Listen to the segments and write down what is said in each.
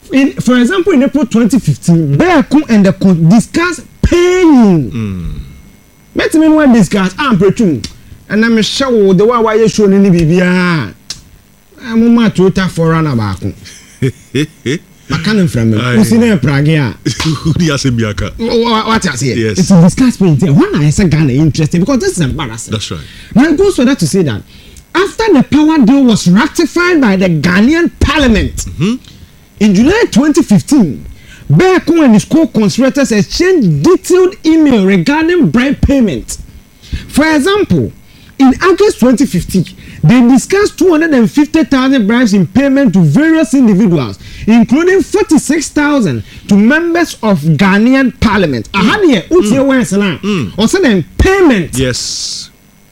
For example, in April 2015, Beaku and the discussed paying. Let me know discuss. I'm pretty. And I'm sure the way you show any BBA. I'm not to ta for an abaku. I can't from me. Who's in a Prague? What I say? Yes. It's a discuss point. One I said Ghana interesting because this is embarrassing. That's right. Now it goes for that to say that after the power deal was ratified by the Ghanaian Parliament in July 2015, Beaku and his co-conspirators exchanged detailed email regarding bribe payment. For example, in August 2015, they discussed 250,000 bribes in payment to various individuals, including 46,000 to members of Ghanaian Parliament. Also then payment. Yes.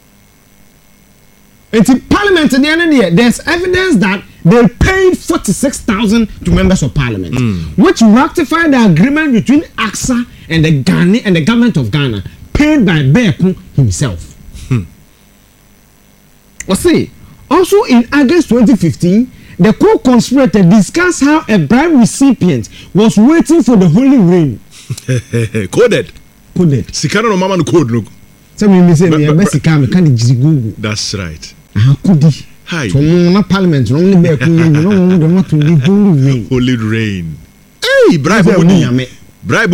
It's in Parliament at the end of the year. There's evidence that they paid 46,000 to members of Parliament, which ratified the agreement between AXA and the Ghana and the government of Ghana, paid by Beaku himself. Also in August 2015, the co-conspirator discussed how a bribe recipient was waiting for the holy rain. Coded. Sikano no mama no code look. That's right. Hi. From Parliament, only holy rain. Hey, bribe money. Bribe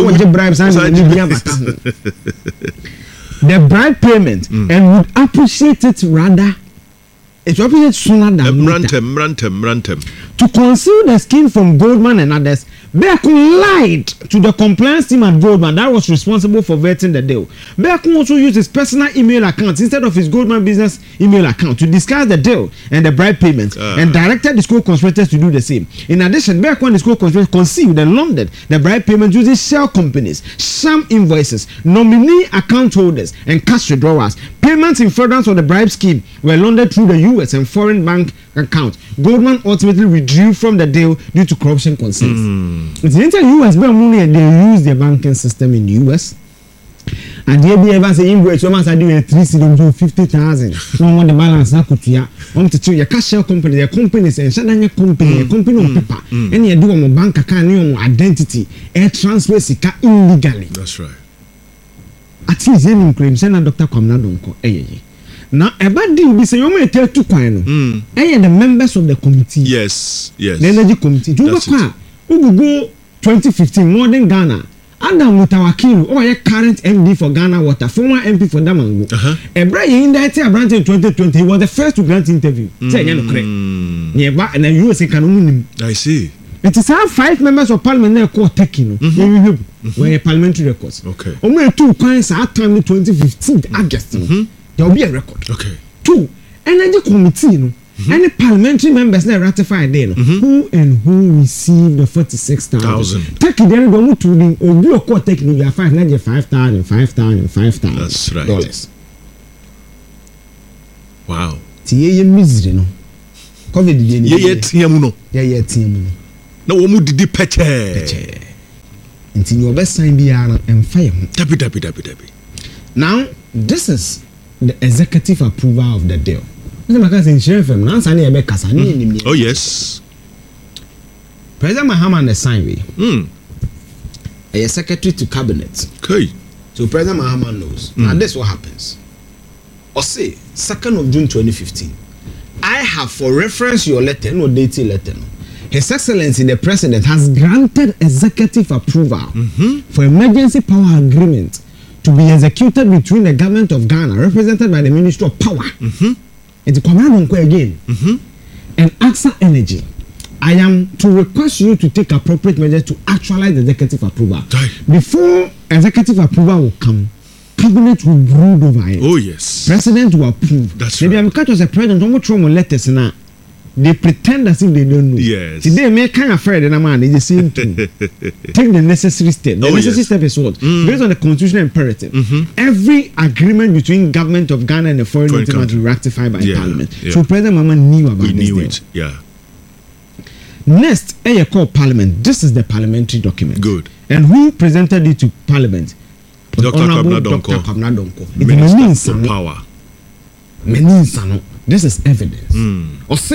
the bribe payment and would appreciate it rather. It represents sooner than later. To conceal the scheme from Goldman and others, Beaku lied to the compliance team at Goldman that was responsible for vetting the deal. Beaku also used his personal email account instead of his Goldman business email account to discuss the deal and the bribe payment and directed the co-conspirators to do the same. In addition, Beaku and his co-conspirators concealed and laundered the bribe payment using shell companies, sham invoices, nominee account holders, and cash withdrawals. Payments in furtherance of the bribe scheme were laundered through the US and foreign bank account. Goldman ultimately withdrew from the deal due to corruption concerns. It's in the US, but only they use their banking system in the US. And they be ever say invoice, so much I do 350,000. One want the balance na kutia. Want to your cash shell company, their companies and shadanya company, a company on paper. And you do on bank account, your identity, air transfer sika illegally. That's right. At least any claim, send a Dr. Kwamna Donko. Now, about deal, we say you may tell 2 coin. The members of the committee. Yes. The energy committee. Do you go 2015 more than Ghana? Adam Mutawakilu, or a current MD for Ghana Water, former MP for Damango. A Brian in that branch in 2020 was the first to grant interview. Say again, correct. Nearby, and then USA can. I see. It is how 5 members of parliament are called taking. Where parliamentary records. Okay. Only 2 coins are time in 2015 August. There will be a record. Okay. 2 energy committee. Any parliamentary members that ratified then who received the 46,000. Take it there go to the or court taking your 5,000. That's right. Dollars. Wow. Tie misery no. COVID ye tiamu no. Ye tiamu. Na wo mu didi peche. Until your best sign be and fire. Dabi. Now, this is the executive approval of the deal. Oh yes. President Mahama signed a secretary to cabinet. Okay. So President Mahama knows. Now this is what happens. Or say 2nd of June 2015. I have for reference your letter, no dated letter. His Excellency the President has granted executive approval for emergency power agreement to be executed between the government of Ghana, represented by the Ministry of Power. It's Kwamna Donko again. And AXA Energy. I am to request you to take appropriate measures to actualize the executive approval. Before executive approval will come, cabinet will brood over it. Oh yes. President will approve. That's maybe right. I'm catch as a president. Don't go through letters now. They pretend as if they don't know. Yes. Today, me kind of afraid that man. They just seem to take the necessary step. The necessary step is what? Based on the constitutional imperative. Every agreement between government of Ghana and the foreign entity must be ratified by Parliament. So President Mahama knew about this deal. Yeah. Next, called Parliament. This is the parliamentary document. Good. And who presented it to Parliament? Dr. Kwamna Donko. Minister for Power. This is evidence. Or say,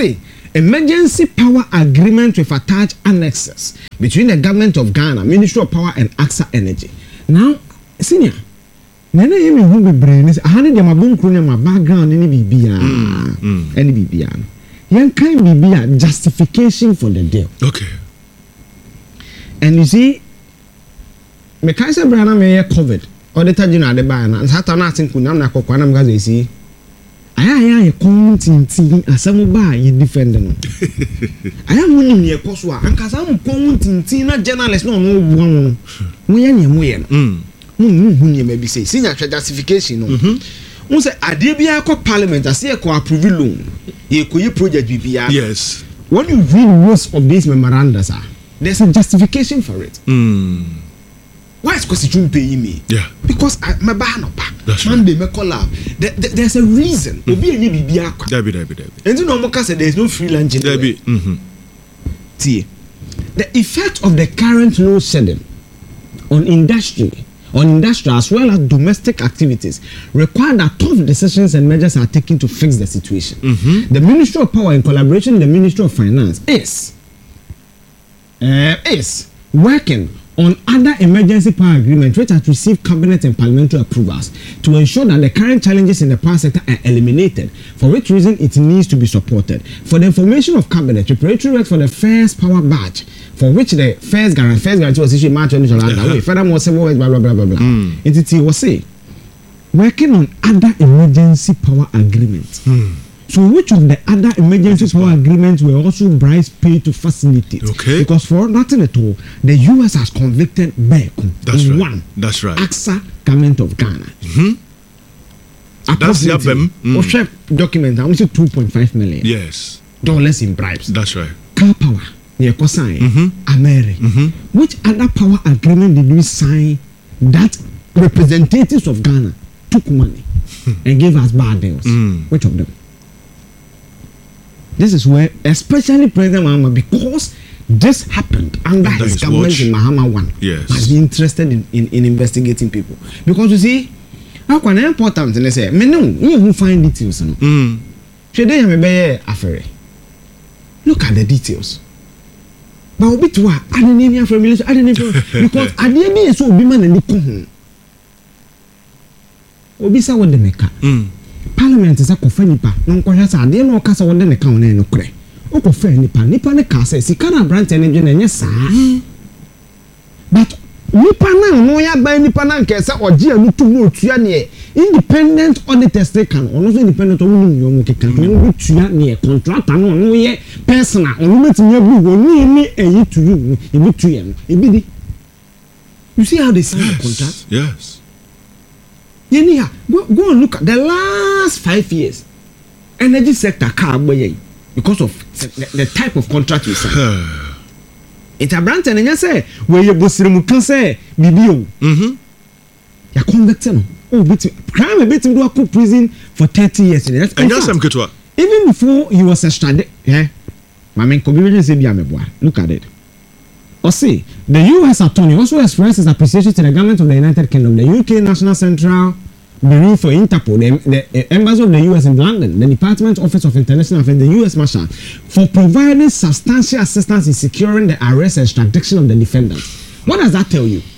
emergency power agreement with attached annexes between the government of Ghana, Ministry of Power and AXA Energy. Now, senior, nene yemi hu bebre ni ahane de mabonkru ne ma background ni bibia. Any bibia. Yan kind bibia justification for the deal. Okay. And you see, me kai se brana me COVID. Auditor General de ba na sata na atin kunam na kokwa na mga see. Aya ye kontintin asem ba ye defend no. Aya munim ye koso a ankasa mo kontintin na journalist no no wo no. Mo ye ne mo ye no. Hu ne ma bi say senior justification no. Mo say ade bia ko parliament ase ye ko approve loan. Ye ko ye project bibia. Yes. When you read most of these memoranda sir, there's a justification for it. Why is constitution paying me? Yeah. Because my ban up. Monday me call out. There's a reason. Obi any bibia kwa. Dabi. And you know Moka said there's no free lunch in Dabi. See, the effect of the current load shedding on industry as well as domestic activities require that tough decisions and measures are taken to fix the situation. The Ministry of Power in collaboration with the Ministry of Finance is working on other emergency power agreements which has received cabinet and parliamentary approvals to ensure that the current challenges in the power sector are eliminated, for which reason it needs to be supported. For the information of cabinet, preparatory work for the first power batch, for which the first guarantee was issued in March 2020. Furthermore, several words, blah, blah, blah, blah, blah. Entity was say, working on other emergency power agreements. So which of the other emergency power agreements were also bribes paid to facilitate? Okay. Because for nothing at all, the US has convicted Beku. That's right. One. That's right. AXA government of Ghana. That's the document. I want to say $2.5 million. Yes. Dollars in bribes. That's right. Car power. America. Which other power agreement did we sign that representatives of Ghana took money and gave us bad deals? Which of them? This is where, especially President Mahama, because this happened under his government in Mahama 1, must be interested in investigating people. Because you see, how can I important and they say, me no, you who find details. No. Look at the details. But obi to I didn't need for because I didn't mean so be man and the come. Obi sa what the make Parliament is a coffee nipa. No kwahasa ade no kasa wonde ne kan na no kure. O coffee nipa ne ka say sikana branch energy na nya saa. But nipa na no ya ba nipa na nke say oje anu tu no otua ne independent auditors they can ono so independent onu ni omo keka no otua ne contractor no ye personal onu metimi abu woni ni eyi to you e bi tu ye no e bi di. You see how they sign the contract? Yes. Yeah, go and look at the last 5 years. Energy sector can't buy because of the type of contract we sign. It's a brand and you say where you bossimu can say BBO. You're convicted. Oh, crime a bit into a prison for 30 years. And that's some good. Even before he was extradited, yeah. My man look at it. Or see, the U.S. attorney also expressed his appreciation to the government of the United Kingdom, the UK National Central Bureau for Interpol, the Embassy of the U.S. in London, the Department Office of International Affairs, the U.S. Marshal, for providing substantial assistance in securing the arrest and extradition of the defendants. What does that tell you?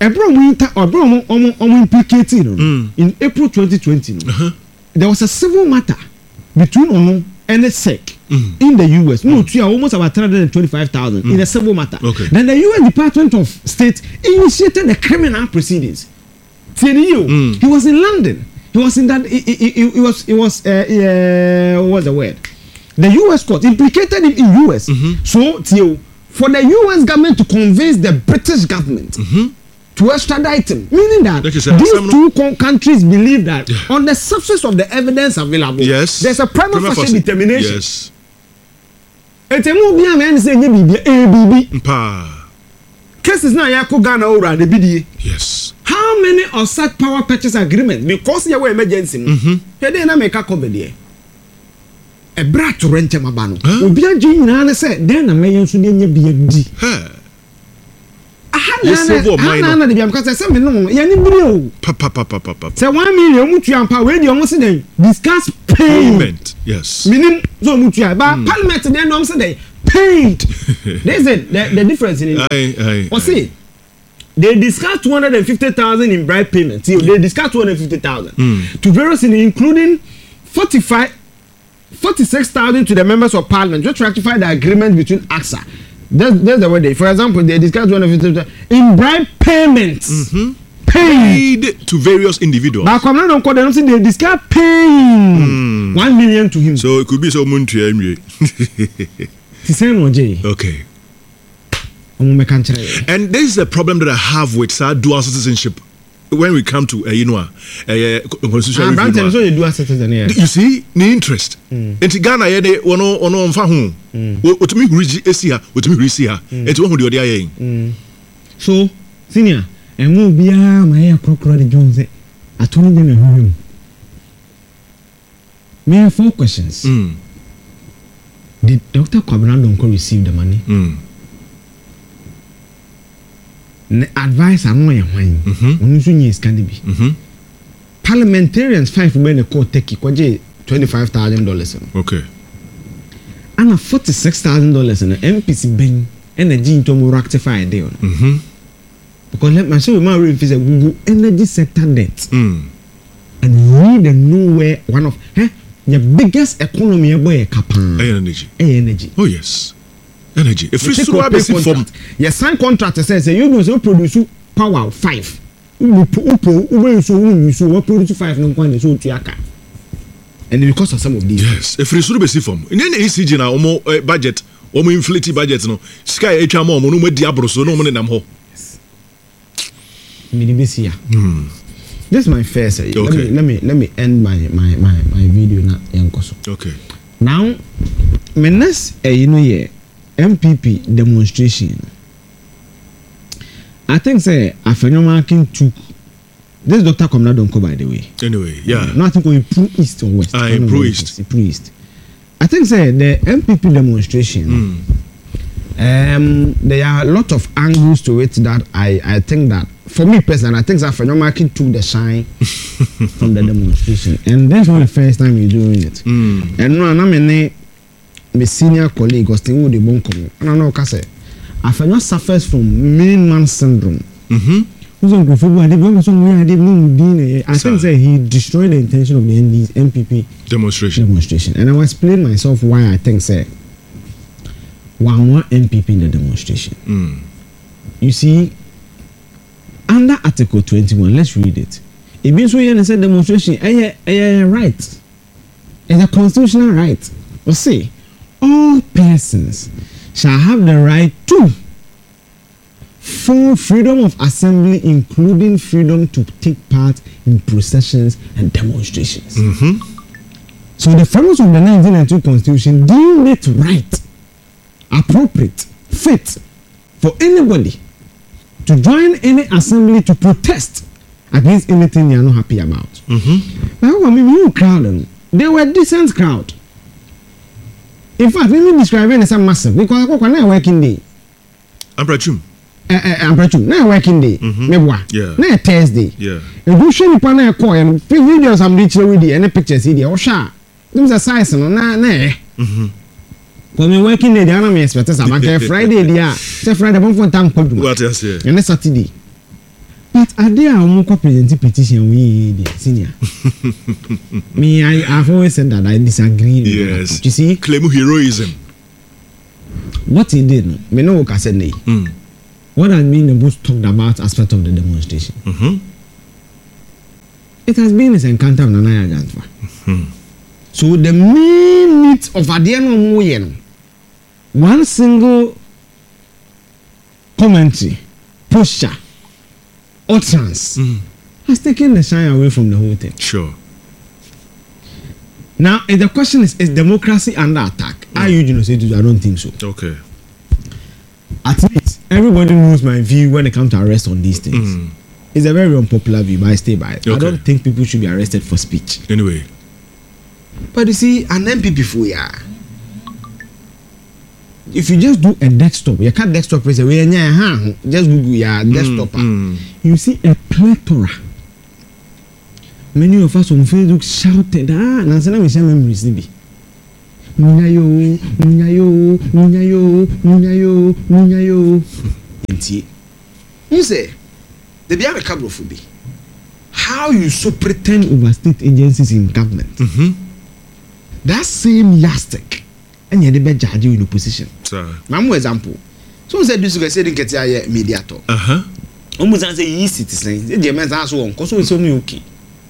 Implicated in April 2020. There was a civil matter between Ono and the SEC in the U.S. No, almost about 325,000 in a civil matter. Okay. Then the U.S. Department of State initiated the criminal proceedings. He was in London. He was in that. What's the word? The U.S. court implicated him in U.S. So, for the U.S. government to convince the British government to extradite him, meaning that these two countries believe that on the surface of the evidence available, there's a prima facie determination. Yes. It's a movie man saying ABB. Cases now Yako Ghana over the BDA. Yes. How many of such power purchase agreement because there were emergency? They didn't make a cover there. A brat to rent him a ban. Ubia Jin said, then a man should be a BFD. I had because I said, no, Yanni. Say 1 million, which you are already almost discuss payment. Yes. Meaning, so mutual. But Parliament, they don't say they paid. They said the difference in it. What's it? They discussed 250,000 in bribe payment. See, they discussed 250,000 to various, including 46,000 to the members of Parliament, just to ratify the agreement between AXA. That's the way they. For example, they discussed 250,000 in bribe payments. Paid to various individuals. But come now, they discuss paying 1 million to him. So it could be so much. Okay. And this is a problem that I have with dual citizenship when we come to constitutional review. You see the interest. In Ghana, ono mfahu. Otumi rigi esia, otumi risia. Eti won de odi So, senior, emu bia my crocro de Jones attorney general. Me have 4 questions. Did Dr. Kwabena Donko receive the money? Advice I know when parliamentarians 5 men a court take $25,000. Okay. And $46,000 in the MPC bank energy to rectify a deal. Because let me show you my review Google energy sector debt. And read and know where one of the biggest economy boy energy. Oh yes. Energy. If you from your sign contract says you know so produce power 5. So produce 5 no point so to and because of some of these. Yes. If you should be from in any ECG na omo budget, omo inflate budget no. Sky etwa mo no mo di abroso no mo ne nam ho. This is my first. Okay. Let me end my video now. Okay. Now, my next MPP demonstration. I think say Afenyomakin took this Dr. Kwabena Donko by the way. Anyway, yeah. No, I think we pro east or west. Pro east. Pro east. I think say the MPP demonstration. There are a lot of angles to it that I think that for me personally, I think that Afenyomakin took the shine from the demonstration, and that's not the first time you're doing it. And no, I'm my senior colleague Austin Woody Bonkomo. I don't know what say. Afenyo suffers from main man syndrome. I think that he destroyed the intention of the MPP demonstration. And I will explain myself why I think say one MPP in the demonstration. You see, under Article 21, let's read it. It means we say demonstration a right. It's a constitutional right. We'll say all persons shall have the right to for freedom of assembly, including freedom to take part in processions and demonstrations. So the framework of the 1992 Constitution deem it right, appropriate, fit for anybody to join any assembly to protest against anything they are not happy about. Now, I mean, you crowd, they were a decent crowd. In fact, let me describe it as a massive because I can working day. Ambrachum. Now working day. Yeah. Now Thursday. Yeah. And you show me panel call and videos I'm reaching with the any pictures here. Oh, sure. There's a size no na. When we working day, the enemy expects us about Friday. Dia. Say Friday, one for time call. What else here? And Saturday. But are there a presenting petition we senior? Me, I've always said that I disagree. Yes. You see, claim heroism. What he did, me know what I said. What I mean, the most talked about aspect of the demonstration. It has been his encounter of Nana Janfa. So the main meat of Adiano Moyen, one single commentary, posture, utterance has taken the shine away from the whole thing. Sure. Now, if the question is democracy under attack? Are you genocide? I don't think so. Okay. At least everybody knows my view when it comes to arrest on these things. It's a very unpopular view, but I stay by it. Okay. I don't think people should be arrested for speech. Anyway. But you see, an MPP for ya. If you just do a desktop, you can't desktop just Google your desktop. You see a plethora Many of us on Facebook shouted, Nancy, let me share memories. Munyayo. You say, the be a couple of be. How you so pretend over state agencies in government? That same yardstick, and you never judge you in opposition. Mamu example. So said this guy said in Ketia media talk. Almost as a citizen, the man's answer on because it's only okay.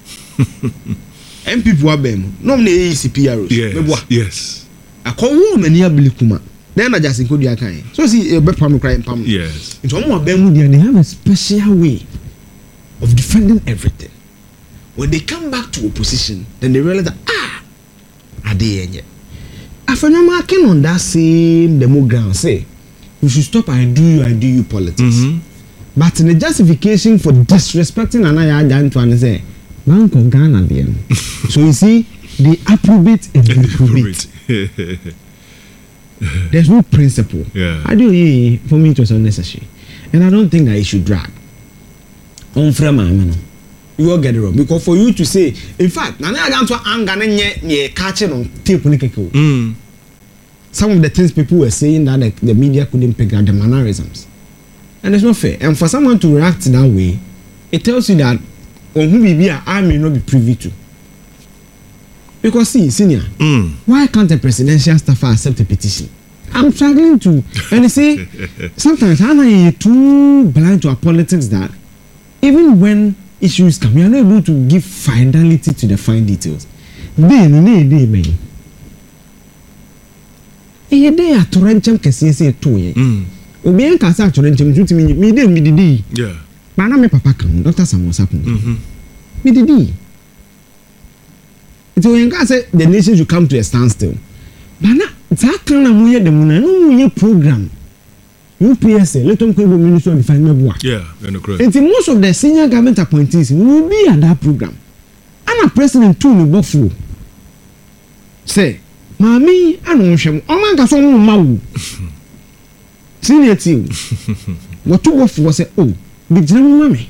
And people are them. Normally, ECPROs. Yes. I call woman near Bilikuma. Then I just include your kind. So see a bad crying pam. Yes. It's almost Bermudia. They have a special way of defending everything. When they come back to opposition, then they realize that are they yet? After no marking on that same demo ground, say we should stop. I do you politics. But in the justification for disrespecting another guy to say, Bank of Ghana them. So you see, they approbate and reprobate. There's no principle. I do for me it was unnecessary. And I don't think that it should drag. On frame, you will get it wrong. Because for you to say, in fact, I don't want to catching on tape. Some of the things people were saying that the media couldn't pick up the mannerisms. And it's not fair. And for someone to react that way, it tells you that on who we be, I may not be privy to. Because see, senior, why can't a presidential staffer accept a petition? I'm struggling to. And they say, sometimes I'm too blind to our politics that even when issues come, we are not able to give finality to the fine details. Then, man. They are torrential cases too. Obian can say torrential to me, me, yeah. But I'm a papa come, Dr. Samuel Sapon. Me, it's when God said the nation should come to a standstill. But now, that kind of way, the money, program. UPSA, let them come to Ministry of Defense. Yeah, correct. And most of the senior government appointees will be at that program. I'm a president too, in Buffalo. Say, Mammy, I don't know, I'm not going to Mau. Senior team. What to Buffalo was said, oh, big general mommy.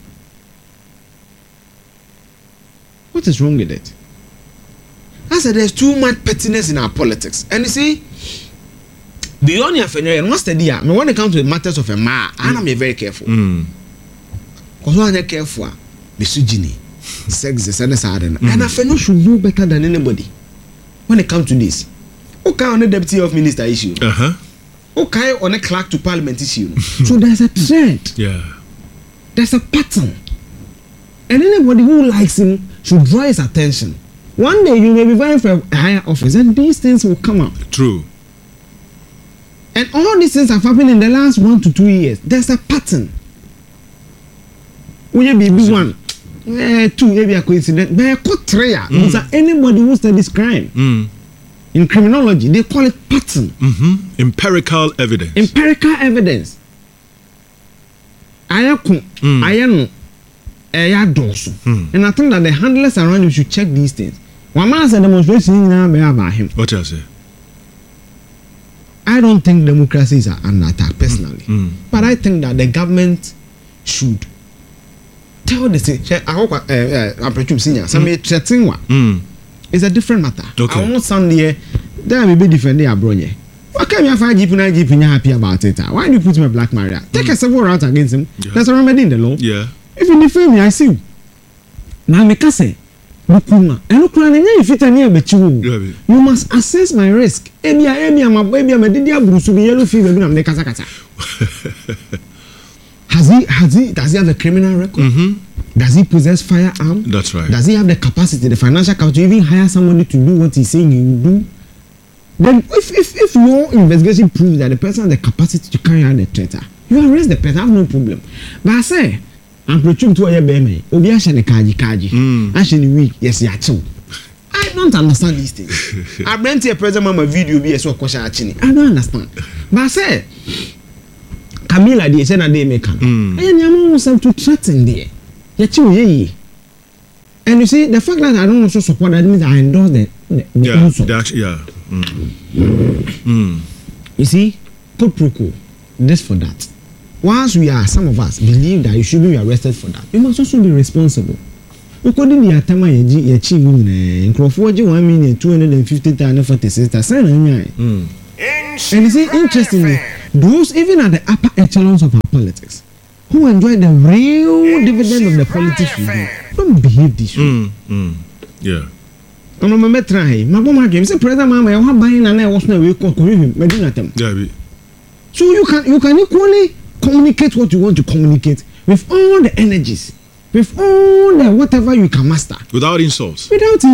What is wrong with it? I said there's too much pettiness in our politics. And you see, beyond your family, and what's the deal? When it comes to the matters of a man, I'm very careful. Because when I'm careful, misogyny, sexism, and a fellow should know better than anybody when it comes to this. Okay, on the deputy of minister issue. Okay, on a clerk to parliament issue. So there's a trend. Yeah. There's a pattern. And anybody who likes him should draw his attention. One day you may be vying for a higher office and these things will come up. True. And all these things have happened in the last 1 to 2 years. There's a pattern. Will you be big one? 2 maybe a coincidence. But anybody who studies crime in criminology, they call it pattern. Empirical evidence. Empirical evidence. And I think that the handlers around you should check these things. One man said demonstration about him. What you say? I don't think democracy is under attack personally, but I think that the government should tell the state. I hope I'm senior. It's a different matter. Okay. I want some there. There may be different. They are bronye. Why can't you find GP and happy about it? Why do you put him a black Maria? Take a civil route against him. That's a remedy in the law. Yeah. If you defame me, I see you. Now, I say, you must assess my risk. Does he have a criminal record? Does he possess firearm? That's right. Does he have the capacity, the financial capacity to even hire somebody to do what he's saying he will do? Then if your investigation proves that the person has the capacity to carry out the threat, you arrest the person, I have no problem. But I say, I'm preaching to a baby. Obi ashani kaji. Ashani week. Yes, yacho. I don't understand these things. I bring to a present mama video be so question achini. I don't understand. But I say, Camila dey say na dey make am. And you want some to threaten there. Yacho ye. And you see, the fact that I don't also support that means I endorse the You see, quid pro quo. This for that. Once some of us believe that you should be arrested for that, you must also be responsible. According to Atama, you achieve in Crawford 1,250,046. Sign and you see, interestingly, those even at the upper echelons of our politics who enjoy the real dividend of the politics we do don't behave this way. Yeah. I remember trying. My mom came. Say, President Mama, you have buying and I was not with him. Yeah. So you can equally communicate what you want to communicate with all the energies, with all the whatever you can master, without insults.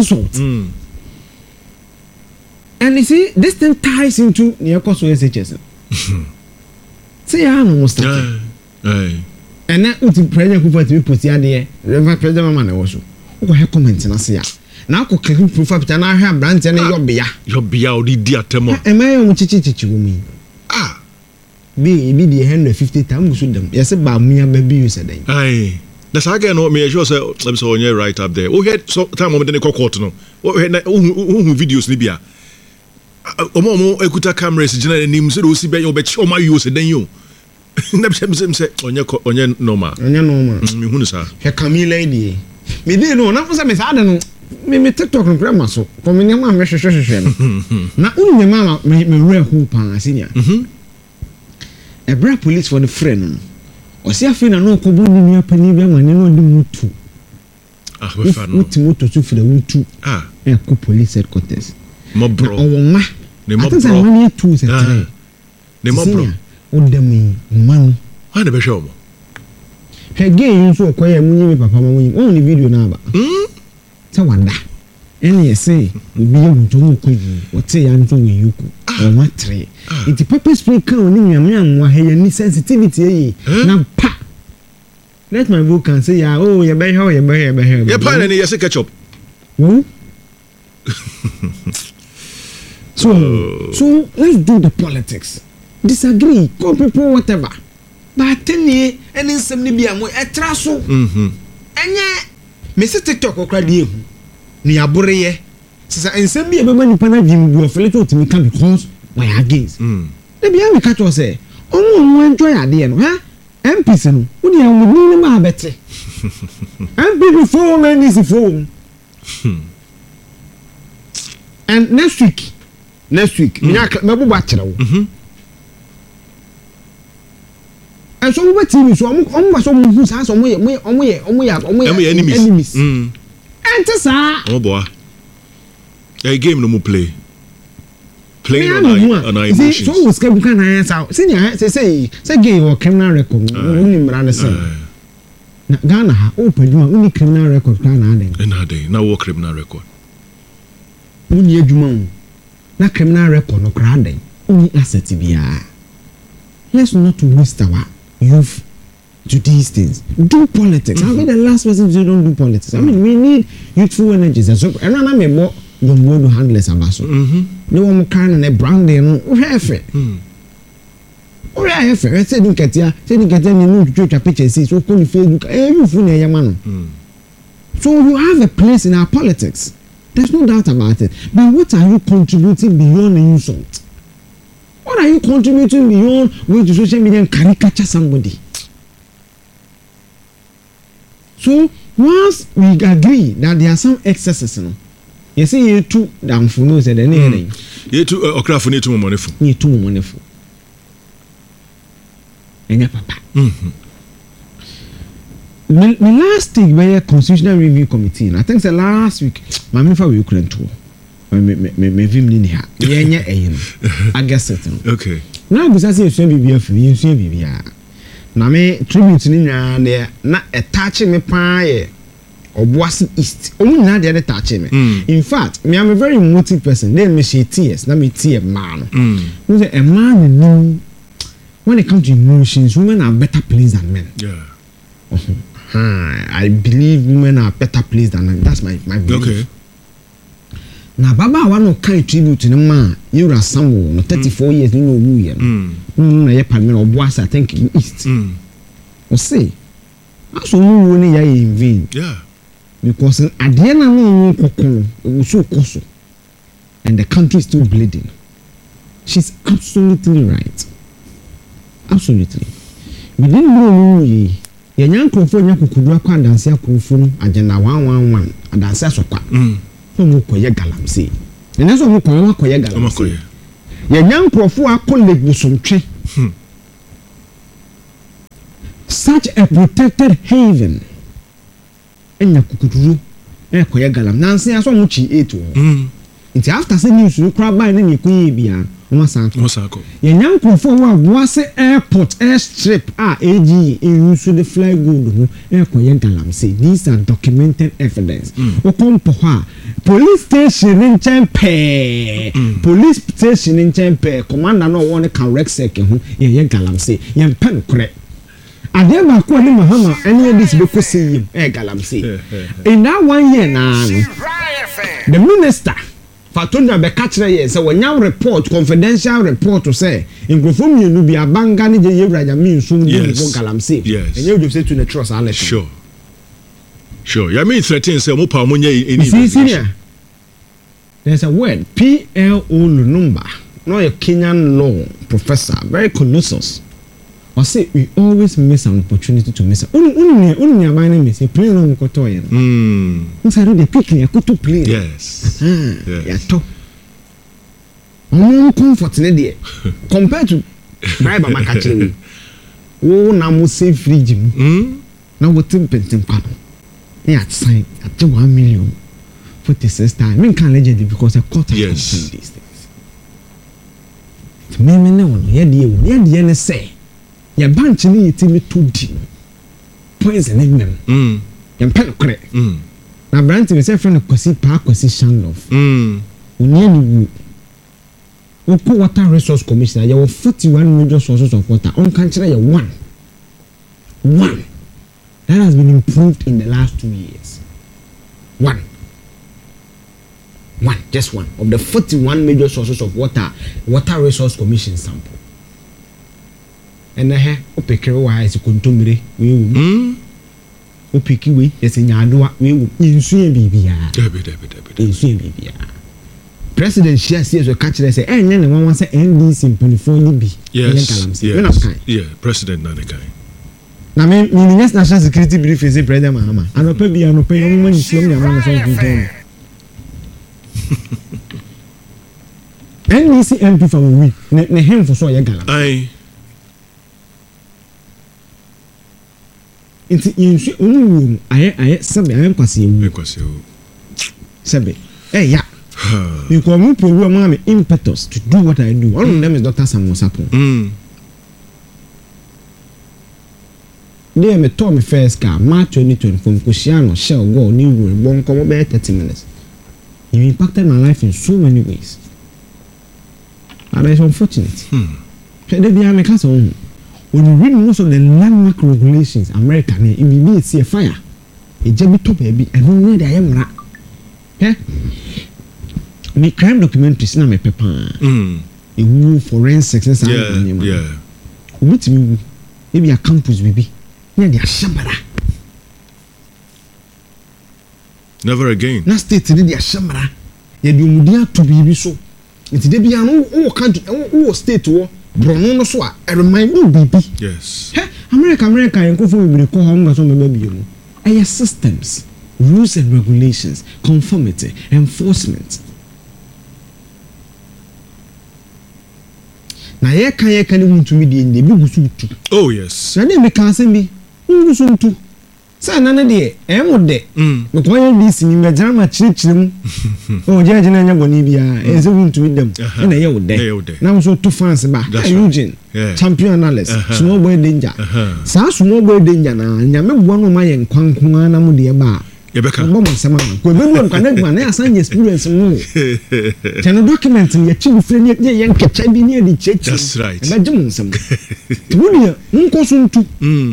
And you see, this thing ties into Nyakoso SHS. Say, I know what's that. And that would President Cooper to be put here. Reverend President Mama also. Who have comments and I say, now could proof up and I have brands and your beer. Your beer, dear Temo. Am I on Chichi woman? Be the 150 times with them. Yes, about me and baby, you said. Aye. That's how I can know me. I sure say, I'm so on right up there. Oh, had some time over the court. No, videos, Libya. Omo ekuta cameras general nim so do si be your bet show my use then you na be say onye normal me hunu sa he Camila die me dey no na for say me sa de no me TikTok no grandma so for me nyama me hwehwehwe no na unye mama me re hu pan asinya e bra police for the friend o si afi na no ko bu ni nua pani bi amane no de mutu we fa no moto so fira mutu e ko police headquarters mo bro ma ne mo bro ne tu se tire ne mo bro o de mi man ha ne be hwe mo he gay so koye munyi papa ma munyi on ni video na ba se wanda ene say obi ye nto mo koyi o te ya nto we yuku o ma tre it pepper spray kan oni nyame anwa he ya ni sensitivity yi na pa let my vote can say ya oh ye be here ye pa na ni ye se ketchup So let's do the politics. Disagree, call people whatever. But tell me, and in some Libya, I trust so. And yet, Mr. TikTok or Crady, near Borea, says, and send me a man Panajim, you are little to me come because my against. The Bian catch was say, oh, enjoy idea, huh? And Pison, would you have with me, Betty? And people phone and is a phone. And next week, me go back to you. And so we TV so so who say so we enemies. And sir. Oh boy. A game no more play on our emotions. So we can answer. Say gay or criminal record. Only brand say. Na Ghana open you only criminal record Ghana dey. Na dey. Na wo criminal record. Only adwuma na criminal record no kra den only asset bia. Let's not waste our youth to these things. Do politics. I'll be the last person to don't do politics. I mean, we need youthful energies. And so, and I'm a more to handle this abaso. No one can and a brand no have it. Or I have it. Said you get here, said you get any new church pictures. So, on Facebook, you fool a man. So, you have a place in our politics. There's no doubt about it. But what are you contributing beyond the insult? What are you contributing beyond going to social media and caricature somebody? So once we agree that there are some excesses, you see, you too damn for no said anything. You too, Okrafo need too money for. You too money for. And your papa. My last week by a constitutional review committee, I think the last week, my member we couldn't tour. Me vim ni ha. I guess it. Okay. Now because I say be for you say be na me tribute ni nya there na attach me pan Obuasi East. Only na the touch me. In fact, me I'm a very emotive person. Then me say tears, na me tear man. You say a man know when it comes to emotions, women are better placed than men. Yeah. I believe women are better placed than men. That's my belief. Okay. Na baba wa no kan tribute to man you are someone 34 years you know who you na ye pa me Obuasi I think East. O say aso mu ni ya in vain. Yeah. Because at the end of the was so cost, and the country is still bleeding. She's absolutely right. Absolutely. We didn't know yɛnya nkrofo nya kokudua kwa adanse akrofo no agenda 111 adanse asokwa so mo koye galamsey ene so mo koye galamsey yɛnya nkrofo akole busomtwe such a protected haven enya kokuduro koye galam nanse aso mo chi 8 nti after say news no kra ban na ne koye bia mo sanko yɛnya nkrofo wa boase airport airstrip AG use the fly good no koye galamsey. These are documented evidence okompo ha police station in Chempe police station in Chempe commander no one can rexec ho ye galamsey ye pen kore ade ba ko ni mahama any this be ko say galamsey in that 1 year na the minister Fatona be catcher ye say wonya report confidential report to say nkrofo mienu bi abanga ni je yewraja mi nsum bi bo galamsey enye ojo say to the trust alle sure ya mean threaten say mo pa mo nya any there's a word PLO number no a Kenyan law professor very colossus or say we always miss an opportunity to miss only abane me say play no ko to yen say the pick ya ko to play yes ya to comfort ne there compared to bribe makachire wo na mo say fridge na wo timpentin pa no ya sign at 1 million for the first time me can legend because I caught these things me no ye de ne say ya bank ni yitimi to di poison em ya pen kore na brand me say friend kwasi Shanlof onye ni wo water resource commissioner ya 41 major sources of water on can tell you one that has been improved in the last 2 years. One, just one of the 41 major sources of water resource commission sample. And opekere wa is kontomire we opeki we yes nyadoa we insu bibia insu bibia president share see so catch say enye ne wan say NDC mpanyfo ni bi yeah president na ne kai na me national security brief is president Mahama anope bi anope yo mo nsuo mi ama so ntin NDC MP from we ne hemfo so ye galam ai inti insu onwum aye sebe aye kwase sebe ya because we program me impetus to do what I do. One of them is Dr. Samuel Sapon. They me told me first car March 2024 Koshiano Shell go new room bon come about 30 minutes. He impacted my life in so many ways. And it's unfortunate. They be am case on when you read most of the landmark regulations America it be see a fire. It just be top baby and no where I am na. Me crime documentaries na me pepa. E forensics and something. Yeah. With me maybe a campus baby. Yeah, they are shamara. Never again. Na state they are shamara. Yeah, the mudia to be so. It's the be an country, state war. Brono no so a remind me baby. Yes. America and go for we call home so baby you know. Aya systems, rules and regulations, conformity, enforcement. Na ye kan ni ntumi de ne bi gusu tu. Oh yes. Na dem be kan se bi gusu tu. Sa na na de e mo de. No ko ye bi sini me jama chirichirim. O je je na nya boni bia e se ntumi dem. Na ye wo de. Na so to fans ba. Eugene. Champion analyst. Small boy danger. Sa small boy danger na nya me bo no ma ye nkwankwa na mo de ba. Yebeka bo mo sama ko be mo kan na asan experience mo ten document ye chi fre ne ye nkecha bi ne di chechi that's right ba jim nsam tunia nko so ntu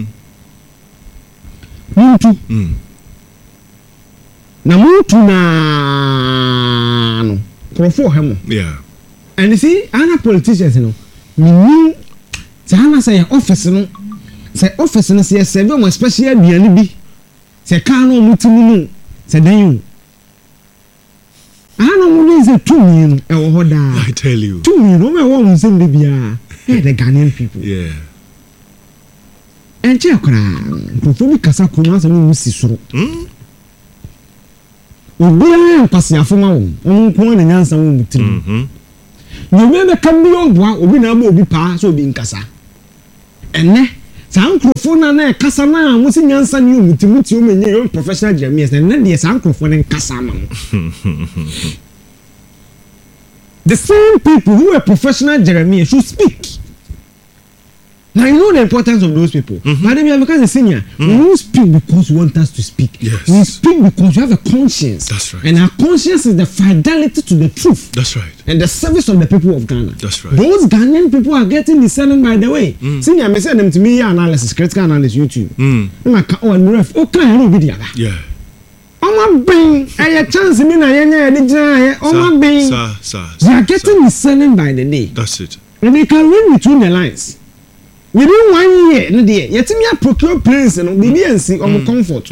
na mutu na no krofo hemo yeah and see ana politicians no mini sana say office no say serve mo special aduane bi se kanu mutimu se dan ana mo nze tumi e wo hoda I tell you tumi no me wo nsem de bia the Ghanaian people yeah ɛnkyɛ koraa nkurɔfoɔ bi kasa kɔn asɛm no si soro obiara nkwasiafo ma wɔn nko na nyansa wɔn mu tirim nyome bɛka bi ɔboa obi na ama obi paa so obi nkasa ɛnɛ saa nkurɔfoɔ na ɛkasa na mo si nyansa ne wɔn mu ti wɔn nyɛ yon professional Jeremias na ɛnɛ deɛ saa nkurɔfoɔ ne nkasa ama mo the same people who are professional Jeremias should speak. Now I know the importance of those people. But then because a senior, we don't speak because you want us to speak. Yes. We speak because you have a conscience. That's right. And our conscience is the fidelity to the truth. That's right. And the service of the people of Ghana. That's right. Those Ghanaian people are getting discerning by the way. Senior, I send them to me analysis, critical analysis, YouTube. I'm like, oh, and ref, okay, I know video. Yeah. Oma bing, a chance me na yenye Oma bing. They are getting discerning by the day. That's it. And they can read between the lines. Within 1 year, no dear, yet me a procure place and obedience on comfort.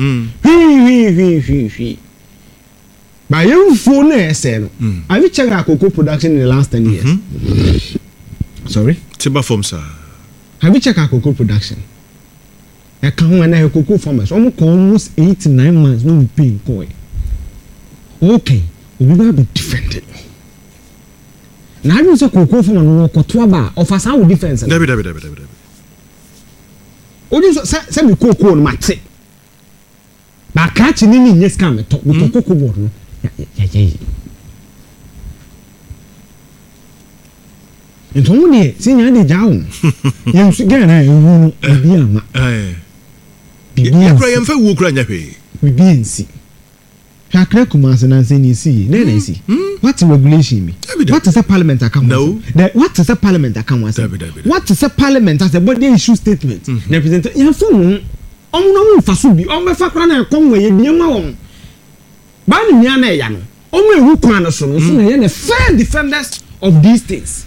By your phone, SN. Have you checked our cocoa production in the last 10 years? Sorry? Timber farm, sir. Have you checked our cocoa production? I come when I have cocoa farmers almost 8 to 9 months when we pay coin. Okay, we will be defended. Now, you say cocoa farmer no kotuaba of us our defense. David. Odi say me cocoa no mate. Ba catch ni yes can me talk with cocoa board no. Yeah. Nto mo ne senior dey down. Yem so get na ewu bi ama. Ya kra yem fa wu kra nya hwe. Bi nsi. Kakra kumase na nse ni si. Na si. What regulation me? What is a parliament account? No. What is a parliament account? What is a parliament as a body issue statement? Representative yan phone no fa so bi be fa kra na kon we ye ma won. Ba ni nya na ya no. Ewu kwan no so no so na ye the fair defenders of these things.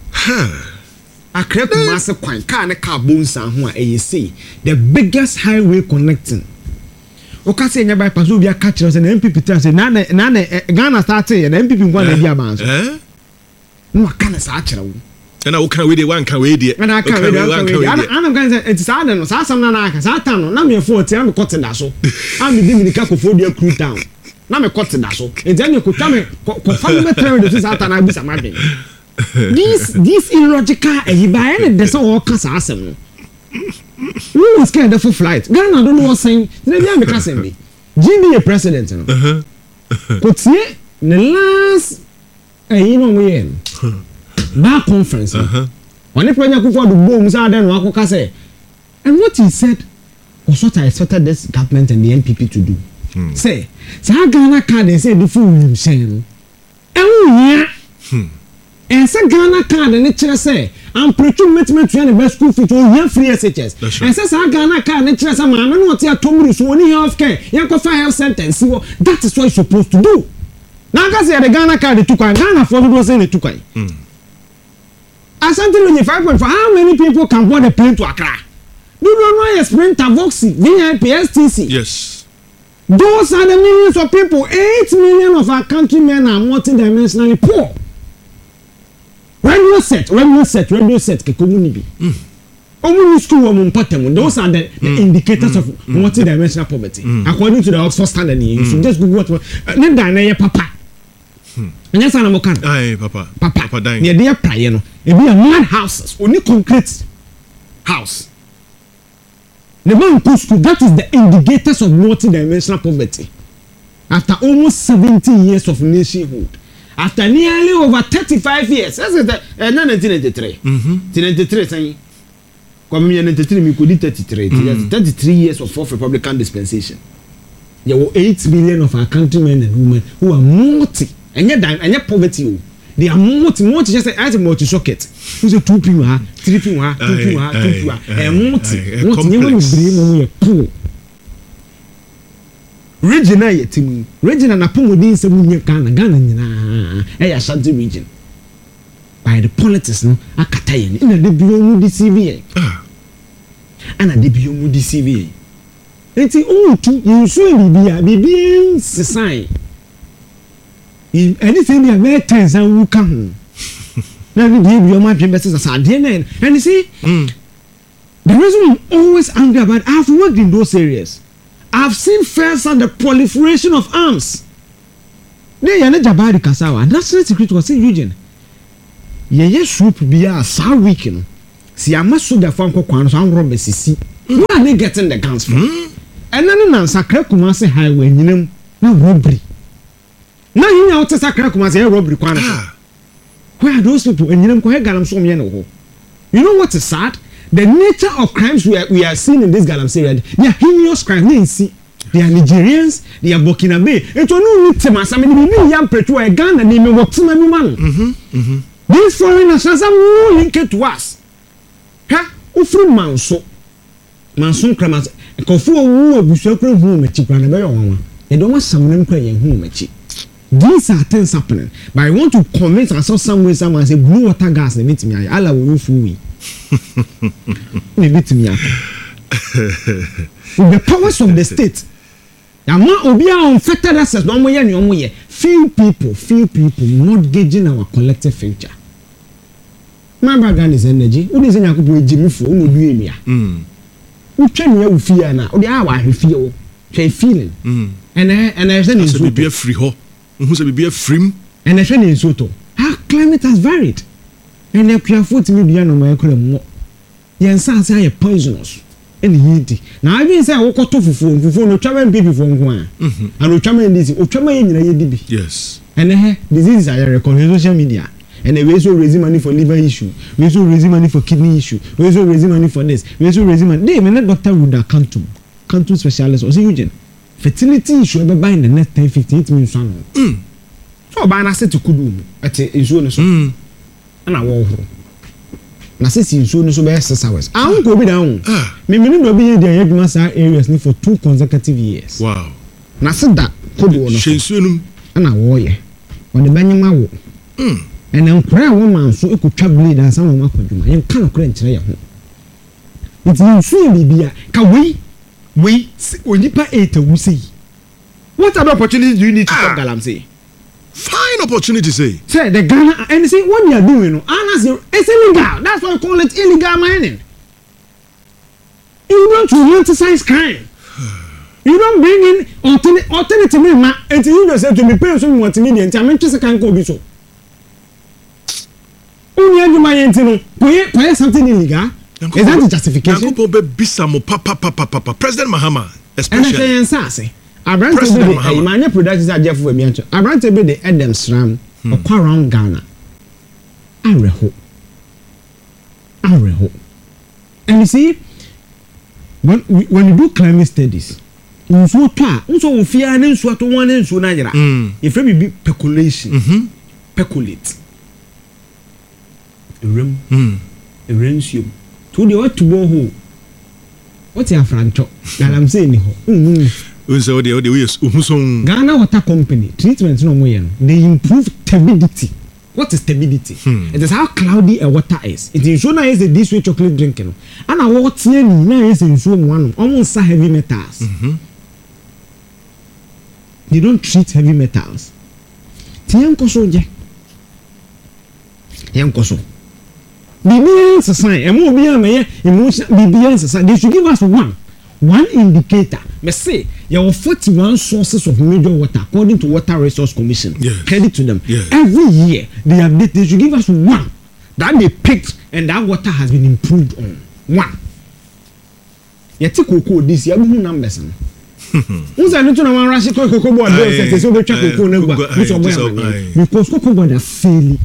Akra kumase kwan car na car bonsa ho a say the biggest highway connecting. Oka say nya bypass obi aka kire say na MPP tell say na Ghana start say na MPP ngwa na dia man so no aka na sa kire wo na wo kan we dey wan kan we dey na aka we dey ana kan say enti sa no sa sam na aka sa tan no na me fo tia me kote da so am di mi ka kofo dia crew town na me kote da so enti ani ko ta me ko fa me travel de sa tan na bi sa ma bin this illogical ehiba and the so all ka sa asem no. We were scared of flight. Ghana don't know what saying. They be make us be. GB president no. Could see the last we bar conference. When the president go for the boom say then we say. And what he said was what I expected this government and the NPP to do. Say, Ghana card they say the fool saying. And say Ghana card and it say I'm pretty much the best school fees or here free SHS. And says Ghana card and say man no what you told so only health care you go for health center and see what that is what you're supposed to do. Now guys the Ghana card they took Ghana for people saying they took Asante Lonye 5.4 how many people can board a plane to Accra? Do you know Sprinter, Voxy, VIP, STC? Yes. Those are the millions of people. 8 million of our countrymen are multidimensionally poor. Radio set kekomuni bi omuni school wo mpatem those are the indicators of multidimensional poverty according to the Oxford Standard you should just google what ne dan na ye papa anya sana mo kan papa dan ne dey praye no e be a mad houses only concrete house the man school that is the indicators of multidimensional poverty after almost 70 years of nationhood. After nearly over 35 years, that's it. 1993. 1993, saying, "Come here, 1993. We could 33. 33 years of fourth Republican dispensation. There were 8 million of our countrymen and women who are multi, and yet poverty. They are multi. Just as a multi-socket. Who's a 2 people, 3 people, 2 people, 2 people, and multi. You poor. Regional yetimi regional na pomodin se munye Ghana nyina Ashanti region by the politics no akata ye na de bio mu DCV ana de bio mu DCV enti tu you bibia sesai anything be very tense and who come na de bio ma dwe bese sa de na and you see The reason I'm always angry about it, I've worked in those areas. I've seen firsthand the proliferation of arms. They are not Jabari Kasawa. National Security was saying, Eugene. Ye soup be a sour weekend. See, I must show the Franco Quans and Robert Sisi. Where are they getting the guns from? And then answer Kumasi Highway, you know, no robbery. Now you know to Sakra Kumasi robbery. Where are those people? And you know, you know what is sad? The nature of crimes we are seeing in this Galamsey, they are heinous crimes. They are Nigerians, they are Burkinabe. It will not need to mass. I mean, we young pretty a gun and they may work to my man. These foreign nationals are more linked to us. Ha? Ufru Manso. Manson Kramas. Kofu wu abusakro hu mechi kwana be yon. They don't want someone crying hu mechi. These are things happening. But I want to convince ourselves somewhere someone say blue water gas and meet me. Allah will fool me. Meet me. With the powers of the state. Now, Obia on federal assets, no more. Few people mortgaging our collective future. My background is energy. Who is in a couple of Jimmy for who do you? Who train you fear now? Or the hour I feel, feeling. And I said, it's be a free ho. Who's be a free? And I said, in Soto, our climate has varied. And the clear foot median on my column. Yansan say poisonous. And now I been say I walk to for no travel baby from one. And no travel this, or travel in yes. And diseases I record social media. And we also raising money for liver issue. We also raising money for kidney issue. We also raising money for this. We also raising money. They may not doctor with a canton specialist or Eugene. Fertility issue ever buy in the next 10-15 minutes. So by an asset to kudu at insurance. And I walk. Na say insurance so be exercise. I won't go be down. Me no be in the Yagmasa areas for 2 consecutive years. Wow. Na say that kudu no. Shensunum. And I war ye. On the banyama wo. And then cry woman so e could travel and some man kwaduma. Yen kan okra nkyere ye ho. It mean see bibia ka we onipa 8 wusi. What other opportunities do you need to talk Galamsey? Fine opportunity, say. Say the Ghana and see what you are doing. It's illegal. That's why I call it illegal mining. You don't romanticize crime. You don't bring in alternative man until you just say to me, pay some multimedia. I'm interested in go be so. Only you my entity. Why something illegal? Is that the justification? President Mahama, especially. And I say. Abrante be the Imanya productions are Jeff Wemianto. Abrante be the Adam Sram or around Ghana. Areho. And you see, when you do climate studies, you so fear and so to one and so Nigeria. If it be speculation, speculate. A ransom. To the what to go home. What's your francho? I'm saying, Ghana Water Company treatment no more. They improve turbidity. What is turbidity? It is how cloudy a water is. It is so nice that this way chocolate drinking. And our water is in so one almost heavy metals. They don't treat heavy metals. Tiankoso je. Tiankoso. Bibian society. Emo biya me emotion. Bibian society. They should give us one indicator. Me say there were 41 sources of major water according to Water Resource Commission. Yes. Credit to them. Yes. Every year they update. They should give us one that they picked and that water has been improved on. One. Yeti koko this year who numbers. Unza no tuna wan rashi koko board dey say be twa koko na gba. Because koko board are failing.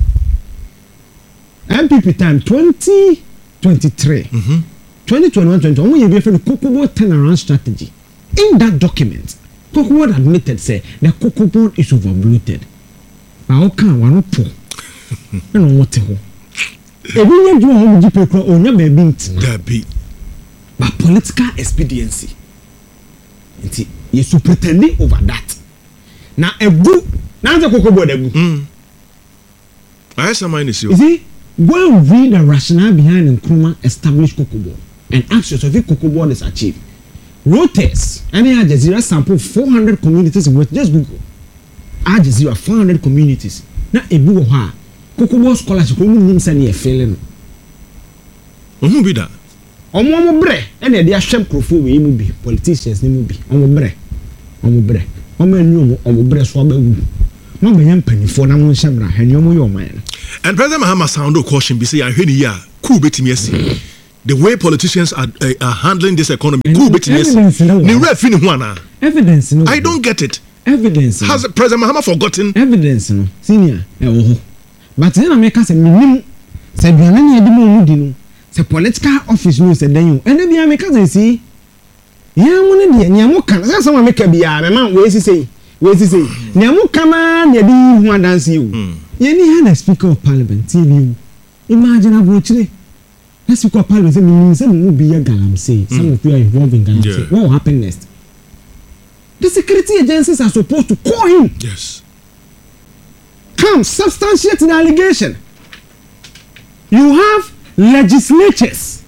MPP time 2023. 2021-2022, we have a cocoa board turnaround strategy. In that document, cocoa board admitted say the cocoa board is overbloated. How can one poor? I don't want to. Every year you want to keep on your baby. But political expediency. You should pretend over that. Now a book. Now the cocoa board a book. I have some mind issue. You see, go and read the rationale behind Nkrumah established cocoa board. And ask yourself if cocoa board is achieved. Reuters, any Al Jazeera sample 400 communities in West. Just Google. Al Jazeera 400 communities. Now a book cocoa board scholarship. Who means any failing? Who be that? Omo bre e na de ahwem krofo we mu bi politicians ni mu bi omo bre omo enu omo bre so abagu no be yam panifo na mo nhyemra hanu omo yo man. And President Mahama sound caution be say ahwe ya cool betimi asi the way politicians are handling this economy cool betimi asi ni refi ni ho ana evidence no I don't get it. Evidence has President Mahama forgotten evidence no senior e wo ho but na me ka say minim say biana na edi mo di no say political office no say dan yo ene bia me ka say ya mo ne de nya mo kan say sama me ka bia me man we si say nya mo kama na edi hu adanse yo ye ni ha na speaker of parliament TV imagine abrochire na speaker of parliament say me say mo bi ya galamsey some of you are involved in galamsey what will happen next? The security agencies are supposed to call him. Yes. Come, substantiate the allegation. You have legislatures.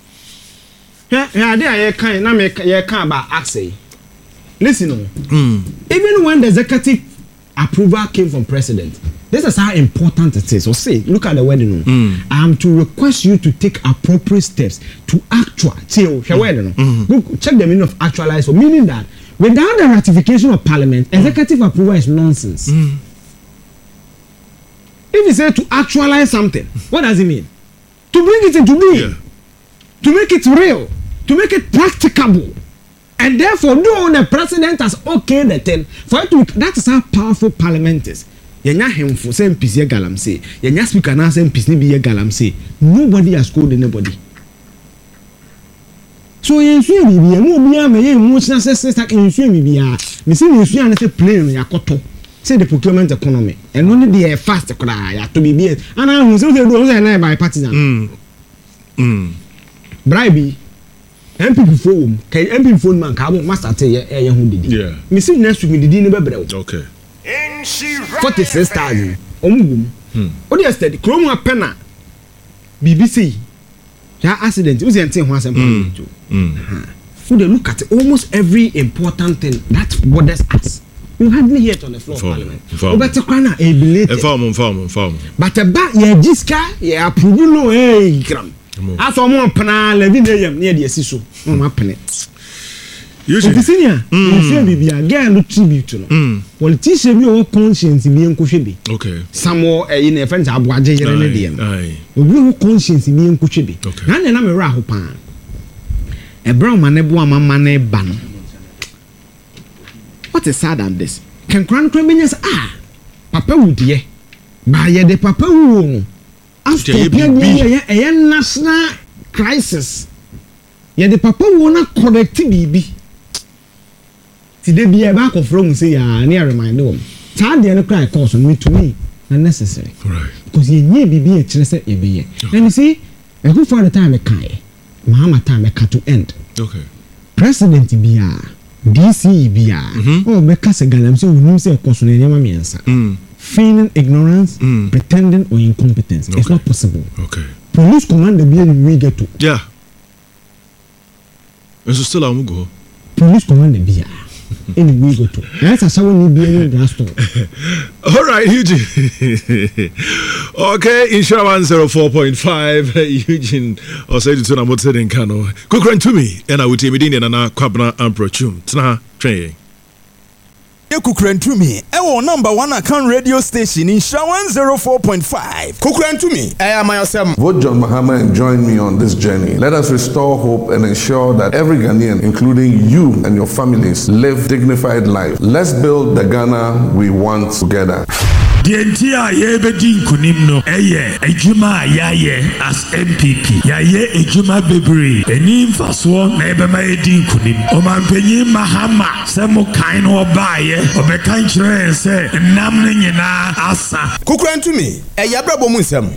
Listen, even when the executive approval came from president, this is how important it is. So say, look at the wedding. I am to request you to take appropriate steps to check the meaning of actualize, so meaning that without the ratification of parliament, executive approval is nonsense. If you say to actualize something, what does it mean? To bring it into being, to make it real, to make it practicable. And therefore, though the president has okayed the thing, for it to that is how powerful parliament is. Yenya him for same piece galamsey. Yenya speaker na same piece ni be galamsey. Nobody has called anybody. So yensu bibia mo bia me emotional sister yensu bibia me say yensu an say plane ya koto say the procurement economy and only the fast kra ya to bibia ana hu say do say na by partisan bribe MP phone kai MP phone man ka mo master te ye hu didi me say next week me didi ni be brew okay 46,000 omugum odi yesterday kromu apena BBC ya accident we say ante ho asem so they look at almost every important thing that bothers us. You hardly hear it on the floor of parliament. But a back ye jiska ye approve no gram. As someone pana levi near the siso no happen. You senior, you feel bibia girl look tribute no. Politician your conscience be enkohwe. Okay. Somewhere in a friends abwaje yere ne dem. Obi conscience be enkohwe. Na na me ra ho pan. A brown man ebo amamane ban. What is sad than this? Can chronicle means papa would ye. By ye the papa woo. After a national crisis. Ye the papa wona correct bibi. Today be a back of wrong say near remind them. Tad the cry cause on me to me unnecessary. Right. Because ye be a chance ye be. And you see, a good for the time a kai. Mahama time I cut to end. Okay. President Bia, DC Bia, or Becas Galamsey will say a person in Yamamiansa. Feigning ignorance, pretending or incompetence. It's not possible. Okay. Police commander Bia we get to. Yeah. And so still I'm go. Police commander Bia. In we go to. That's a someone be in the store. All right, Eugene. Okay, Insurance 104.5 Eugene. Or say to Namote in Kano. Kukran to me, and I would take me in and Kwabna and Prochum. Tna train. Kukran to me. Ewo number 1 account radio station in Shawan 104.5. Kukran to me. I am myself. Vote John Mahama and join me on this journey. Let us restore hope and ensure that every Ghanaian, including you and your families, live dignified life. Let's build the Ghana we want together. The entire Yebedin Kunimno, Ejuma Yaye as MPP. Yaye Ejuma Bebri, Enim Faswa, Nebema Edin Kunim, Oman Penny Mahama, Samo Kaino Baye, Obekantre, say, Namnina Asa. Kukran to me, a Yabrabo Musam.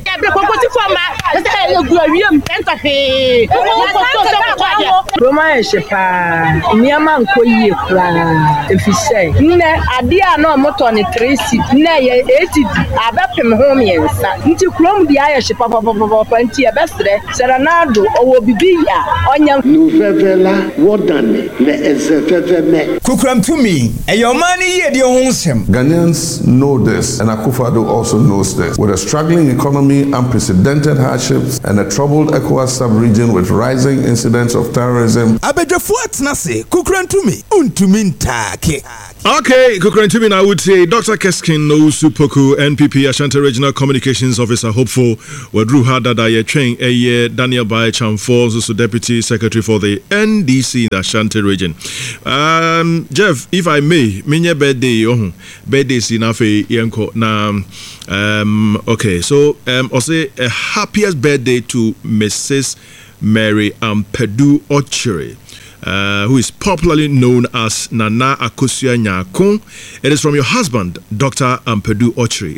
Roma Shepa, Niaman Koye, if you say, Adia no Motoni Tracy, Nay. eti abɛpem ho miɛnsa nti kurom di ayɛ hye papa nti ɛbɛsrɛ Serenado ɔwɔ bibi ya ɔnya nuvevela wodane le ezeveveme Kukuram to me ɛyɛ ɔman ni yie de ho nsɛm. Ghanaians know this, and Akufo-Addo also knows this. With a struggling economy, unprecedented hardships, and a troubled ECOWAS sub-region with rising incidents of terrorism. Abedrefo atnase Kukuram to me untumi ntake. Okay, Kukurantumi, I would say Dr. Keskin Ousu-Poku, NPP Ashanti Regional Communications Officer, hopeful, Wadru Hadada Train, Daniel Baye-Chamfor, also Deputy Secretary for the NDC in the Ashanti region. Jeff, if I may, minye birthday sinafe yenko na. Okay, so I'll say a happiest birthday to Mrs. Mary Ampadu Ochiri. Who is popularly known as Nana Akosua Nyakon. It is from your husband, Dr. Ampadu Ochiri.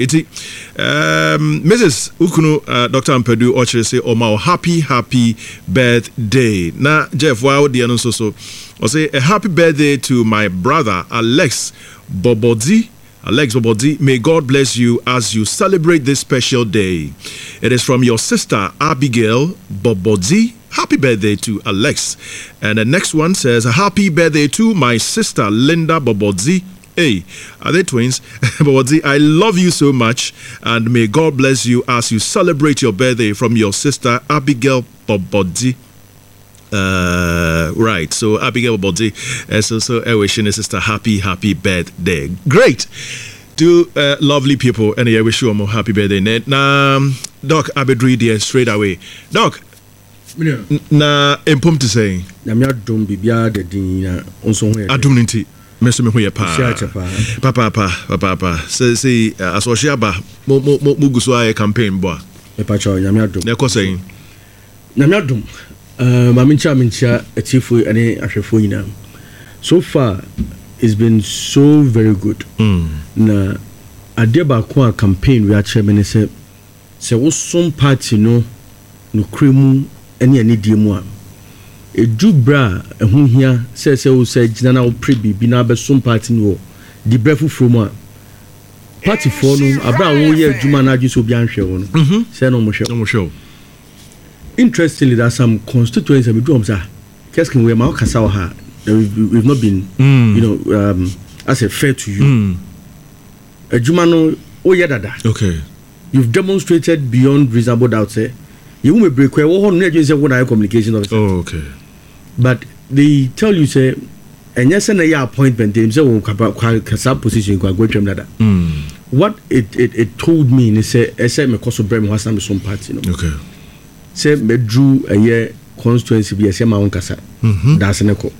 Mrs. Ukunu, Dr. Ampadu Ochiri say, "Oh, happy birthday." Now, Jeff, why would the announce so? I'll say a happy birthday to my brother Alex Bobodzi. Alex Bobodzi, may God bless you as you celebrate this special day. It is from your sister Abigail Bobodzi. Happy birthday to Alex. And the next one says, happy birthday to my sister Linda Bobodzi. Hey, are they twins? Bobodzi, I love you so much, and may God bless you as you celebrate your birthday from your sister Abigail Bobodzi. Right, so Abigail Bobodzi is also wishing his sister happy birthday. Great. To lovely people, and I wish you a more happy birthday. Now, Doc Abedri there straight away. Doc, na empom to say na me adom bibia de din na onso ho ye adom nti meso me ho ye pa papa say asoshe aba mo guso aye campaign bo e pa cho nyame adom na ekosai nyame adom ma mincha atifu ene ahwefo nyina. So far it's been so very good. Na ade ba ko a campaign we a chairman say wo som party no kremu any die mu a edu bra ehun hia se wo se gina na wo prebi bi na be som party no di brefu from a party for no abra wo ye adwuma na adwo so bi anhwe wo no se no mo hwe. Interestingly, there are some constituencies we do say Keskin we ma kasa wa ha we've not been as a fair to you adwuma no wo ye dada. Okay, you've demonstrated beyond reasonable doubt say you will break where one say what are communication officer. Oh, okay. But they tell you say and yes and a appointment they say kasa position go twem dada. What it told me is say me koso brem was na some party no. Okay. Say me drew a year constituency be say my own kasa. That's neko.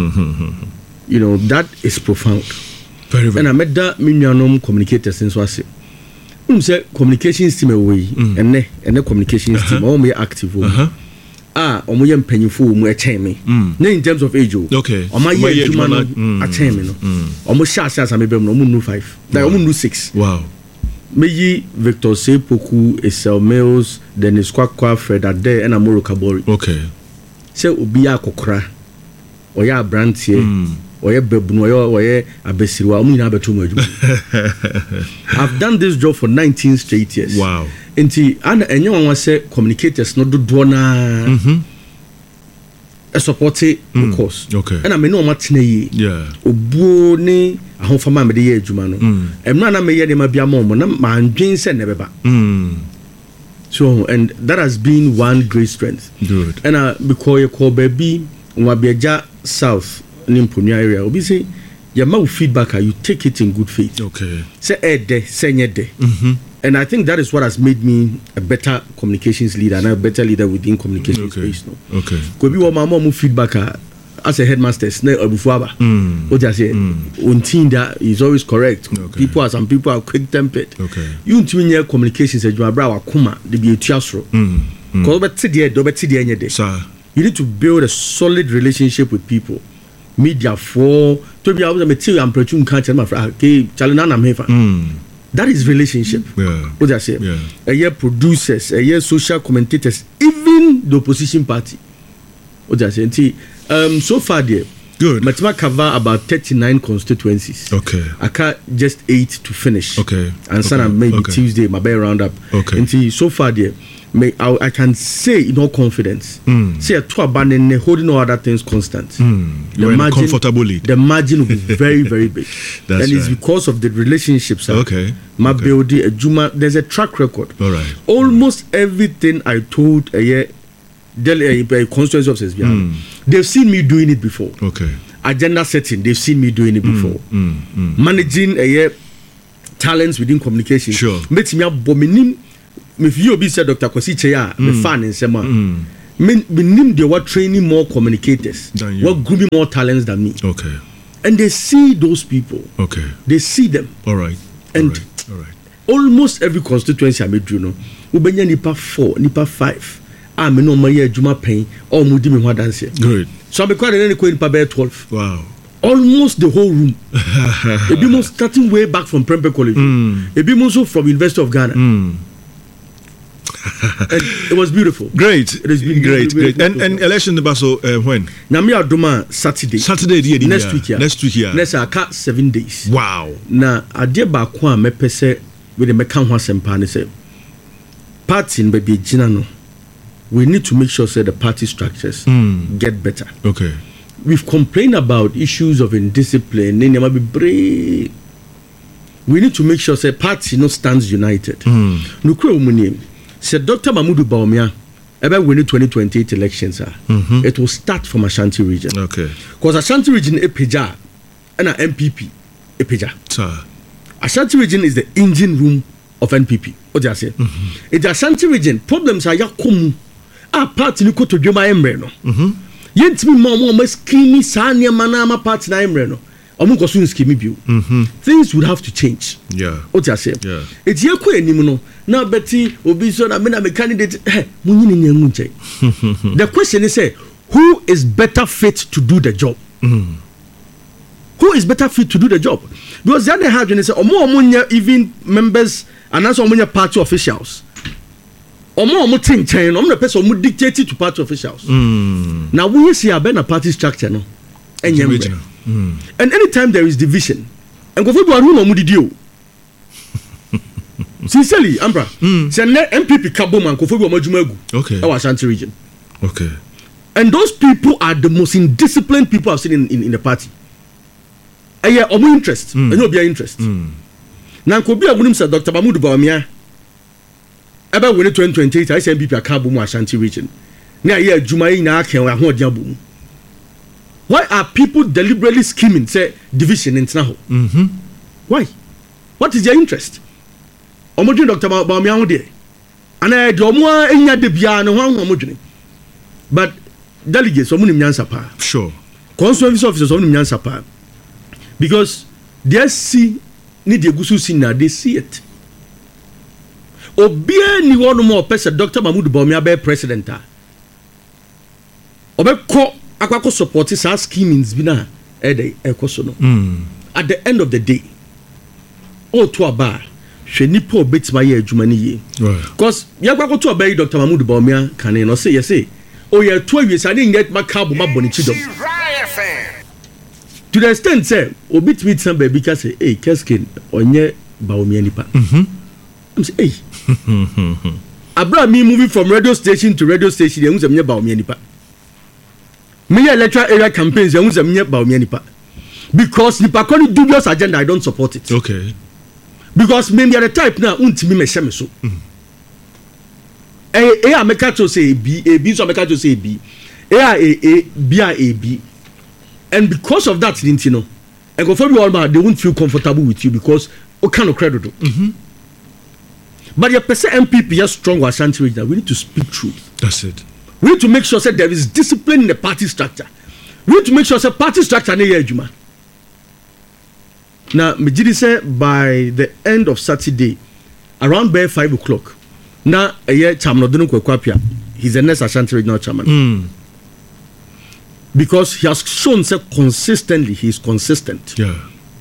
That is profound. Very, very. And I met that minimum communicators since was say communications team away and the communications team all me active omo ye mpanyifo mu me na in terms of age okay omo ye adwuma no me no omo sha me bem no omo no 5 that omo no 6. Wow. Meyi Victor Sepoku Esel Mills Dennis Kwakwa Fred Ade and Amoro Kabori. Okay. Say obi akokora oya abrantie oye bebunu oye abesiriwa omu nyina beto mu adwuma. I've done this job for 19 straight years. Wow. Enti ana enyo wan say communicators no dodo na a support of course. Okay. And I me no matena yi. Yeah. Obuo ni ahofama me de ye adwuma no. Emna na me ye de ma bia mo na ma ndwen se ne beba. So and that has been one great strength. Good. And because you call baby Nwabiaja South Nimpunya area obi say your mouth feedback you take it in good faith. Okay. Say ede say nyede. And I think that is what has made me a better communications leader and a better leader within communication space. No? Okay. Could be what my mom feedback as a headmaster. What I say, one thing that is always correct. Okay. Some people are quick tempered. Okay. You two year communications you are bravo kuma the be tiasro. You need to build a solid relationship with people. Media for to be able to material and produce culture. That is relationship. Yeah. What I say? Yeah. A year producers, a year social commentators, even the opposition party. What I say? So far there, Good. Matima cover about 39 constituencies. Okay. I got just 8 to finish. Okay. And Sunday maybe Tuesday, my bear roundup. Okay. And so far there, I can say in all confidence, say a 2 abandon holding all other things constant. You're in a comfortable lead. The margin will be very, very big. That's and it's because of the relationships. Okay. My building, there's a track record. All right. Almost everything I told constituency officers, they've seen me doing it before. Okay. Agenda setting, they've seen me doing it before. Managing talents within communication. Sure. If you be said Dr. Kwasi Cheya, me fan in Sema. They were training more communicators, were grooming more talents than me. Okay. And they see those people. Okay. They see them. All right. And all right. Almost every constituency I made, ubenya nipa 4, nipa 5. I'm no my Juma pain or mudi me what dance. Good. So I'm quite any nipa 12. Wow. Almost the whole room. Ebimo starting way back from Prempeh College. Ebimo so from University of Ghana. And it was beautiful. Great. It has been great. And election the Baso when? Namia Doma Saturday. Next week. Next week. Next I cut 7 days. Wow. Na adie ba kwa me pese with the mekan ho asempa ne say party in baby gina no. We need to make sure that the party structures get better. Okay. We've complained about issues of indiscipline. We need to make sure that party stands united. Said Dr. Mahmoud Bawumia, about winning 2028 elections, it will start from Ashanti region. Okay. Because Ashanti region is Epeja and an MPP Epeja. Ashanti region is the engine room of NPP. What do I say? In the Ashanti region, problems are yakumu. Party ni koto joma emre no. Yentimi mo skimi sanya manama party na emre no. Omunko so skimi bio. Things would have to change. Yeah. What do I say? Yeah. It's yekwo enim no. Now Betty obi so na me na me candidate. Munyini nyangu nche. The question is who is better fit to do the job? Who is better fit to do the job? Because the other hand when they say omo even members and also omo party officials. Omo think chain, omo person omo dictate to party officials. Now we see a better party structure no. And anytime there is division, and go for do aru omo didi o. Sincerely, Ambra, say MPP Kabo man go for do omo adwuma gu. Okay. Our Ashanti region. Okay. And those people are the most indisciplined people I've seen in the party. And yeah, omo interest, and no be interest. Now ko bi abunim say Dr. Mahmoud Bawumia about when 2028 I say MPP Kabo mu Ashanti region. Na yeah adwuma yi na aka ho odi abom. Why are people deliberately scheming say division in Tnaho? Why? What is their interest? Omodun Dr. Bawumia ho de. Ana de omo enya de bia no ho omodun. But delegates omo nim nyansa pa. Sure. Constituency officers omo nim nyansa pa. Because they see need the gusu see now they see it. Obia ni one more person Dr. Mahmoud Bawumia be president a. Obe ko akwako support sa schemings bi na ekoso no. At the end of the day, o to aba hwe nipa obetima ye adwuma ni ye. Because yakwako to aba Dr. Mahmoud Bawumia kan no say yes say o ye to awie sa dey get makabo maboni chidom. To the extent say obi tweet some baby ka say hey Keskin onye Bawumia nipa. I'm say hey Abraham me moving from radio station to radio station ehun say me Bawumia nipa. Me electoral area campaigns ehun say me Bawumia nipa. Because nipa call dubious agenda I don't support it. Okay. Because maybe the type now untimi me hye me so. Ameka to say B so ameka to say B. B. And because of that, you know, and go for you all they won't feel comfortable with you because what kind of credit? But your percent MPP is strong Ashanti region. We need to speak truth. That's it. We need to make sure that there is discipline in the party structure. We need to make sure that party structure near Juma. Now, Mijidi said by the end of Saturday, around by 5 o'clock. Now, a year chairman he's the next Ashanti regional chairman. Because he has shown so consistently he is consistent. Yeah.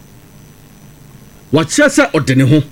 What she said Odeneho.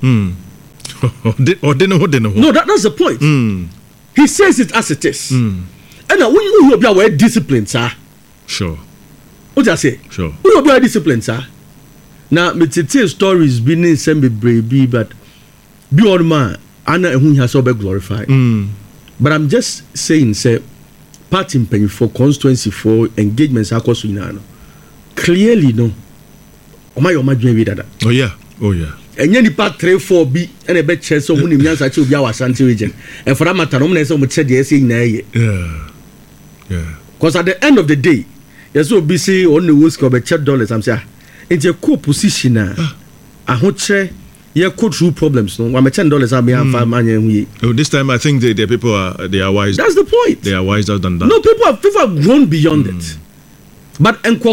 No, that's the point. He says it as it is. And when you be aware discipline, sir. Sure. What I say? Sure. We will be disciplined, sir. Now, me tell stories being in some baby, but be all man, Anna who has all be glorified. But I'm just saying, say, party paying for constituency for engagements across Unano. Clearly, no. My dream with that. Oh yeah. And any part 3-4 B and a bet chess so many years at your Santi region. And for that matter, I'm not said yes in a yeah. Because at the end of the day, you're so busy on the whisk of $100. I'm saying it's a cool position now. I hope you could through problems. No, I'm $10. I may have 5 million. Oh, this time I think the people are wise. That's the point. They are wiser than that. No, people have grown beyond it. But